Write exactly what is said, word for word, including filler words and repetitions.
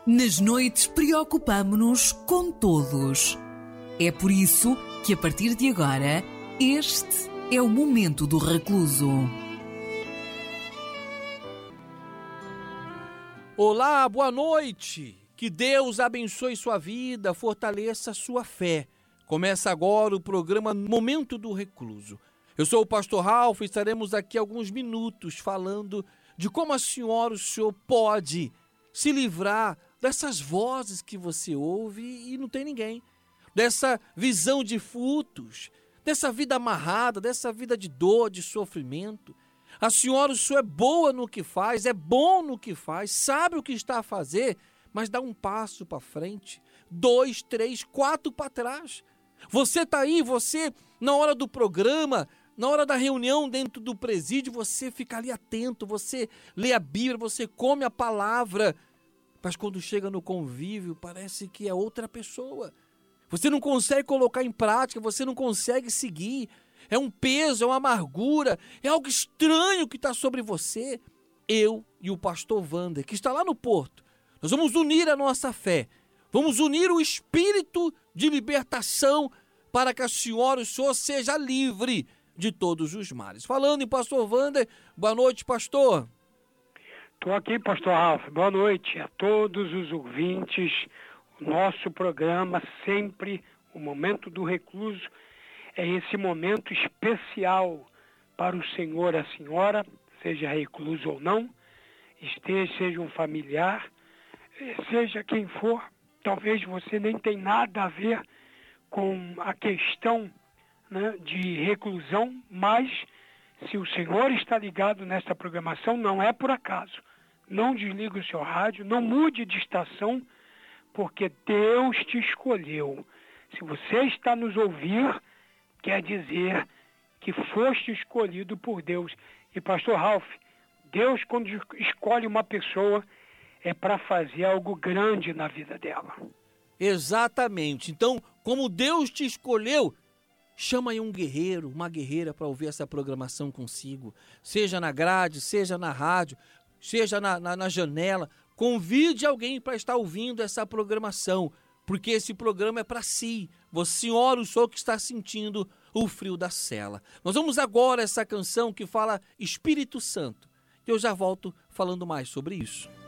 Nas noites preocupamo-nos com todos. É por isso que a partir de agora, este é o Momento do Recluso. Olá, boa noite! Que Deus abençoe sua vida, fortaleça sua fé. Começa agora o programa Momento do Recluso. Eu sou o pastor Ralph e estaremos aqui alguns minutos falando de como a senhora, o senhor pode se livrar dessas vozes que você ouve e não tem ninguém. Dessa visão de furtos, dessa vida amarrada, dessa vida de dor, de sofrimento. A senhora, o senhor é boa no que faz, é bom no que faz, sabe o que está a fazer, mas dá um passo para frente, dois, três, quatro para trás. Você está aí, você, na hora do programa, na hora da reunião dentro do presídio, você fica ali atento, você lê a Bíblia, você come a palavra, mas quando chega no convívio, parece que é outra pessoa. Você não consegue colocar em prática, você não consegue seguir. É um peso, é uma amargura, é algo estranho que está sobre você. Eu e o pastor Wander, que está lá no Porto, nós vamos unir a nossa fé. Vamos unir o espírito de libertação para que a senhora, o senhor, seja livre de todos os males. Falando em pastor Wander, boa noite, pastor. Estou aqui, pastor Ralph. Boa noite a todos os ouvintes. O nosso programa, sempre o Momento do Recluso, é esse momento especial para o senhor, a senhora, seja recluso ou não, esteja, seja um familiar, seja quem for. Talvez você nem tenha nada a ver com a questão, né, de reclusão, mas se o senhor está ligado nessa programação, não é por acaso. Não desligue o seu rádio, não mude de estação, porque Deus te escolheu. Se você está nos ouvir, quer dizer que foste escolhido por Deus. E pastor Ralph, Deus, quando escolhe uma pessoa, é para fazer algo grande na vida dela. Exatamente. Então, como Deus te escolheu, chama aí um guerreiro, uma guerreira para ouvir essa programação consigo. Seja na grade, seja na rádio, seja na, na, na janela. Convide alguém para estar ouvindo essa programação, porque esse programa é para si. Você, senhora, o senhor que está sentindo o frio da cela. Nós vamos agora a essa canção que fala Espírito Santo. E eu já volto falando mais sobre isso.